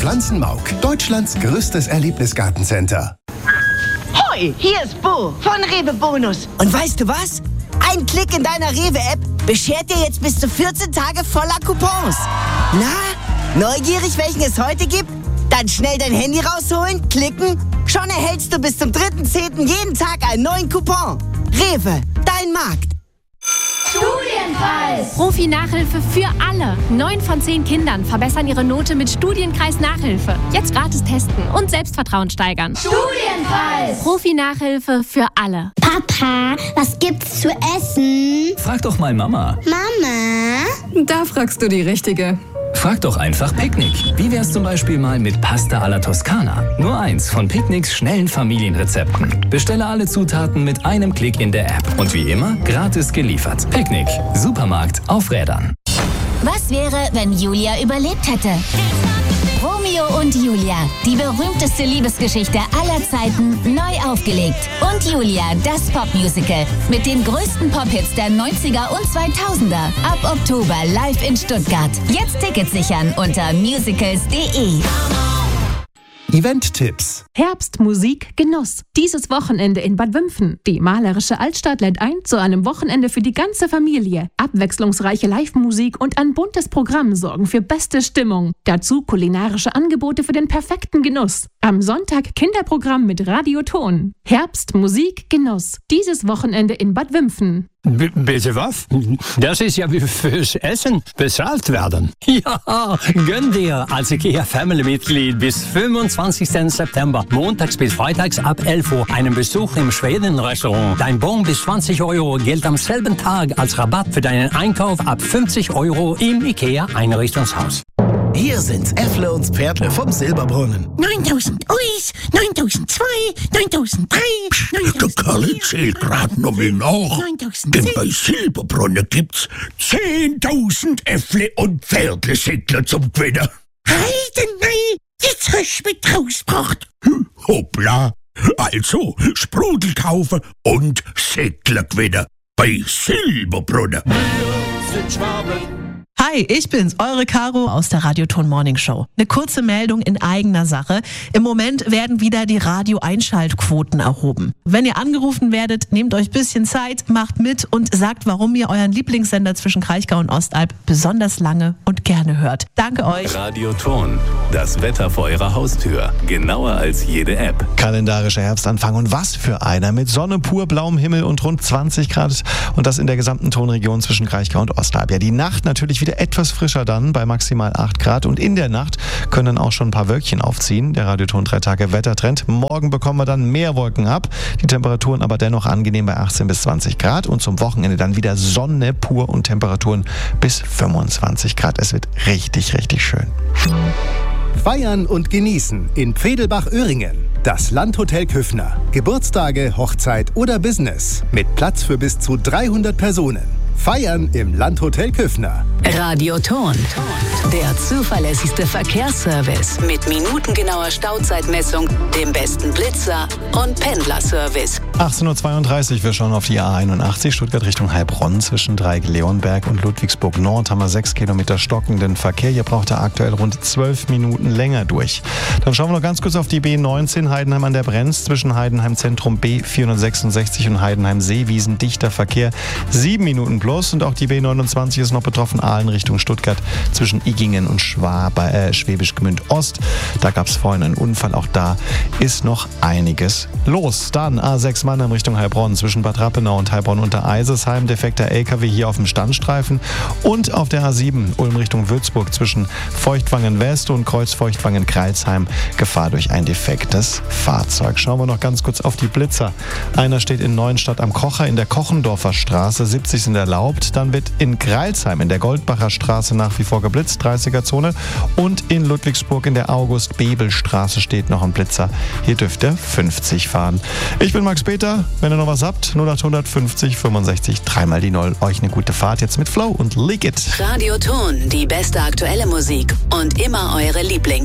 Pflanzenmauk, Deutschlands größtes Erlebnisgartencenter. Hoi, hier ist Bo von Rewe Bonus. Und weißt du was? Ein Klick in deiner Rewe-App beschert dir jetzt bis zu 14 Tage voller Coupons. Na, neugierig, welchen es heute gibt? Dann schnell dein Handy rausholen, klicken. Schon erhältst du bis zum 3.10. jeden Tag einen neuen Coupon. Rewe, dein Markt. Studienkreis. Profi-Nachhilfe für alle. 9 von 10 Kindern verbessern ihre Note mit Studienkreis-Nachhilfe. Jetzt gratis testen und Selbstvertrauen steigern. Studienkreis. Profi-Nachhilfe für alle. Papa, was gibt's zu essen? Frag doch mal Mama. Mama? Da fragst du die Richtige. Frag doch einfach Picknick. Wie wär's zum Beispiel mal mit Pasta alla Toskana? Nur eins von Picknicks schnellen Familienrezepten. Bestelle alle Zutaten mit einem Klick in der App. Und wie immer, gratis geliefert. Picknick. Supermarkt auf Rädern. Was wäre, wenn Julia überlebt hätte? Romeo und Julia, die berühmteste Liebesgeschichte aller Zeiten, neu aufgelegt. Und Julia, das Popmusical. Mit den größten Pop-Hits der 90er und 2000er. Ab Oktober live in Stuttgart. Jetzt Tickets sichern unter musicals.de. Event-Tipps. Herbst, Musik, Genuss. Dieses Wochenende in Bad Wimpfen. Die malerische Altstadt lädt ein zu einem Wochenende für die ganze Familie. Abwechslungsreiche Live-Musik und ein buntes Programm sorgen für beste Stimmung. Dazu kulinarische Angebote für den perfekten Genuss. Am Sonntag Kinderprogramm mit Radioton. Herbst, Musik, Genuss. Dieses Wochenende in Bad Wimpfen. Bitte was? Das ist ja wie fürs Essen bezahlt werden. Ja, gönn dir als IKEA-Family-Mitglied bis 25. September, montags bis freitags ab 11 Uhr, einen Besuch im Schweden-Restaurant. Dein Bon bis 20 € gilt am selben Tag als Rabatt für deinen Einkauf ab 50 € im IKEA-Einrichtungshaus. Hier sind Äffle und Pferdle vom Silberbrunnen. 9000 Uis, 9002, 9003, 9000... Karl zählt grad noch mal nach. 9010. Denn bei Silberbrunnen gibt's 10.000 Äffle und Pferdle-Säckler zum Gewinnen. Heidenei, jetzt hast du mich rausgebracht. Hoppla. Also, Sprudel kaufen und Säckler gewinnen. Bei Silberbrunnen. Hi, ich bin's, eure Caro aus der Radioton Morning Show. Eine kurze Meldung in eigener Sache. Im Moment werden wieder die Radio-Einschaltquoten erhoben. Wenn ihr angerufen werdet, nehmt euch ein bisschen Zeit, macht mit und sagt, warum ihr euren Lieblingssender zwischen Kraichgau und Ostalb besonders lange und gerne hört. Danke euch. Radioton, das Wetter vor eurer Haustür. Genauer als jede App. Kalendarischer Herbstanfang und was für einer. Mit Sonne, pur blauem Himmel und rund 20 Grad. Und das in der gesamten Tonregion zwischen Kraichgau und Ostalb. Ja, die Nacht natürlich wieder etwas frischer dann bei maximal 8 Grad und in der Nacht können auch schon ein paar Wölkchen aufziehen. Der Radioton 3 Tage Wettertrend. Morgen bekommen wir dann mehr Wolken ab. Die Temperaturen aber dennoch angenehm bei 18 bis 20 Grad und zum Wochenende dann wieder Sonne pur und Temperaturen bis 25 Grad. Es wird richtig, richtig schön. Feiern und genießen in Pfedelbach-Öhringen. Das Landhotel Küffner. Geburtstage, Hochzeit oder Business. Mit Platz für bis zu 300 Personen. Feiern im Landhotel Küffner. Radioton, der zuverlässigste Verkehrsservice mit minutengenauer Stauzeitmessung, dem besten Blitzer und Pendlerservice. 18.32 Uhr, wir schauen auf die A81 Stuttgart Richtung Heilbronn. Zwischen Dreieck-Leonberg und Ludwigsburg Nord haben wir 6 Kilometer stockenden Verkehr. Hier braucht er aktuell rund 12 Minuten länger durch. Dann schauen wir noch ganz kurz auf die B19 Heidenheim an der Brenz. Zwischen Heidenheim Zentrum B466 und Heidenheim Seewiesen dichter Verkehr. 7 Minuten plus. Und auch die B29 ist noch betroffen. Aalen Richtung Stuttgart zwischen Igingen und Schwäbisch Gmünd Ost. Da gab es vorhin einen Unfall. Auch da ist noch einiges los. Dann A6 Mannheim Richtung Heilbronn zwischen Bad Rappenau und Heilbronn unter Eisesheim. Defekter LKW hier auf dem Standstreifen. Und auf der A7 Ulm Richtung Würzburg zwischen Feuchtwangen West und Kreuz Feuchtwangen-Kreilsheim. Gefahr durch ein defektes Fahrzeug. Schauen wir noch ganz kurz auf die Blitzer. Einer steht in Neuenstadt am Kocher in der Kochendorfer Straße. 70 sind erlaubt. Dann wird in Greilsheim in der Goldbacher Straße nach wie vor geblitzt, 30er-Zone. Und in Ludwigsburg in der August-Bebel-Straße steht noch ein Blitzer. Hier dürft ihr 50 fahren. Ich bin Max Peter. Wenn ihr noch was habt, 0800 50 65 3 die 0. Euch eine gute Fahrt jetzt mit Flow und Leak It. Radioton, die beste aktuelle Musik und immer eure Lieblings